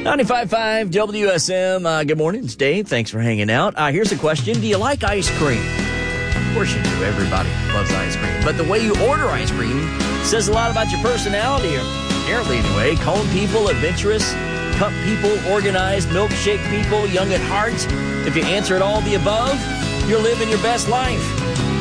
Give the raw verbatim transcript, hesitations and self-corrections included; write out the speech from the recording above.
ninety-five point five W S M. Uh, good morning. It's Dave. Thanks for hanging out. Uh, here's a question. Do you like ice cream? Of course you do. Everybody loves ice cream. But the way you order ice cream says a lot about your personality, apparently anyway. Cone people, adventurous, cup people, organized, milkshake people, young at heart. If you answered all the above, you're living your best life.